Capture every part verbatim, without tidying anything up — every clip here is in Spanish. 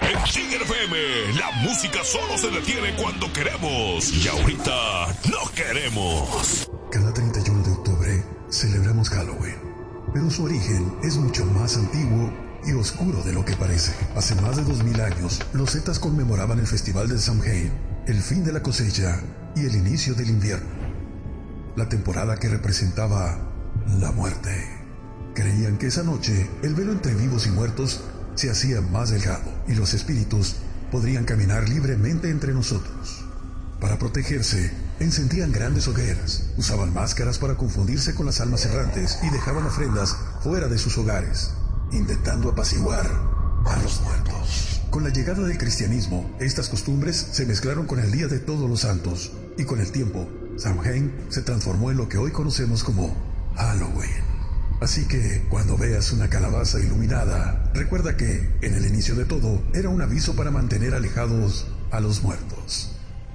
En Tiger F M, la música solo se detiene cuando queremos. Y ahorita no queremos. Cada treinta y uno de octubre celebramos Halloween. Pero su origen es mucho más antiguo y oscuro de lo que parece. Hace más de dos mil años, los Zetas conmemoraban el festival de Samhain, el fin de la cosecha y el inicio del invierno. La temporada que representaba la muerte. Creían que esa noche el velo entre vivos y muertos se hacía más delgado y los espíritus podrían caminar libremente entre nosotros. Para protegerse, encendían grandes hogueras, usaban máscaras para confundirse con las almas errantes y dejaban ofrendas fuera de sus hogares, intentando apaciguar a los muertos. Con la llegada del cristianismo, estas costumbres se mezclaron con el Día de Todos los Santos y con el tiempo, Samhain se transformó en lo que hoy conocemos como Halloween. Así que, cuando veas una calabaza iluminada, recuerda que, en el inicio de todo, era un aviso para mantener alejados a los muertos.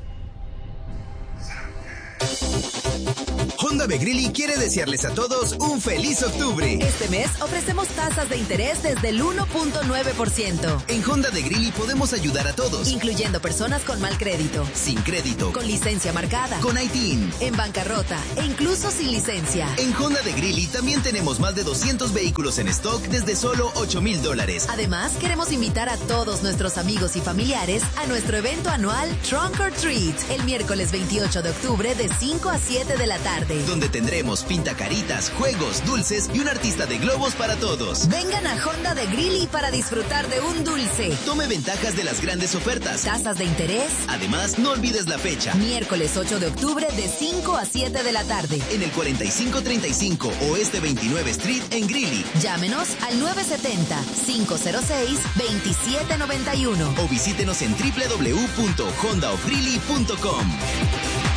Honda Begrilli quiere desearles a todos un feliz octubre. Este mes ofrecemos tasas de interés desde el uno punto nueve por ciento. En Honda de Greeley podemos ayudar a todos, incluyendo personas con mal crédito, sin crédito, con licencia marcada, con I T I N, en bancarrota e incluso sin licencia. En Honda de Greeley también tenemos más de doscientos vehículos en stock desde solo ocho mil dólares. Además, queremos invitar a todos nuestros amigos y familiares a nuestro evento anual Trunk or Treat, el miércoles veintiocho de octubre de cinco a siete de la tarde, donde tendremos pintacaritas, juegos, dulces y un artista de globos para todos. Vengan a Honda de Greeley para disfrutar de un dulce. Tome ventajas de las grandes ofertas. Tasas de interés. Además, no olvides la fecha. Miércoles ocho de octubre de cinco a siete de la tarde. En el cuarenta y cinco treinta y cinco Oeste veintinueve Street en Greeley. Llámenos al nueve siete cero, cinco cero seis, dos siete nueve uno. O visítenos en doble u doble u doble u punto honda of greeley punto com.